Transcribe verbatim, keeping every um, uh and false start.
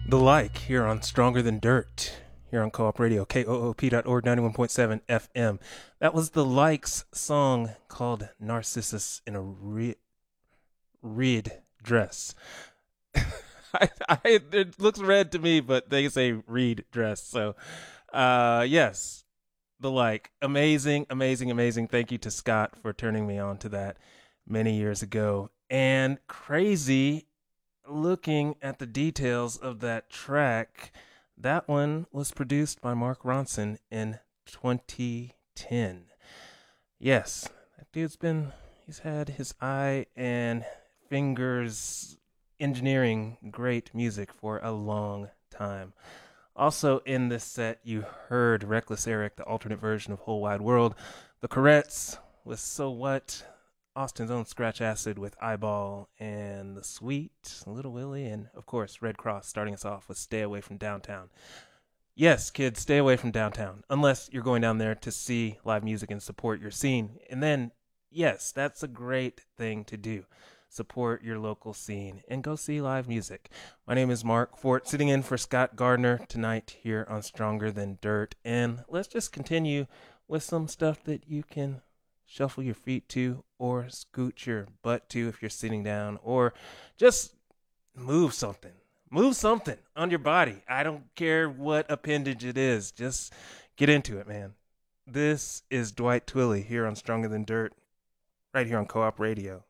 The like here on Stronger Than Dirt, here on Co-op Radio, K O O P dot org, ninety-one point seven F M. That was the Likes song called Narcissus in a Re- Reed Dress. I, I, it looks red to me, but they say Reed Dress. So, uh, yes, the like. Amazing, amazing, amazing. Thank you to Scott for turning me on to that many years ago. And crazy looking at the details of that track, that one was produced by Mark Ronson in twenty ten. Yes, that dude's been, he's had his eye and fingers engineering great music for a long time. Also in this set, you heard Reckless Eric, the alternate version of Whole Wide World, the Corettes with So What, Austin's own Scratch Acid with Eyeball, and The Sweet, Little Willie, and of course Red Cross starting us off with Stay Away from Downtown. Yes, kids, stay away from downtown, unless you're going down there to see live music and support your scene. And then, yes, that's a great thing to do. Support your local scene and go see live music. My name is Mark Fort, sitting in for Scott Gardner tonight here on Stronger Than Dirt. And let's just continue with some stuff that you can shuffle your feet to or scoot your butt to if you're sitting down, or just move something. Move something on your body. I don't care what appendage it is. Just get into it, man. This is Dwight Twilley here on Stronger Than Dirt, right here on Co-op Radio.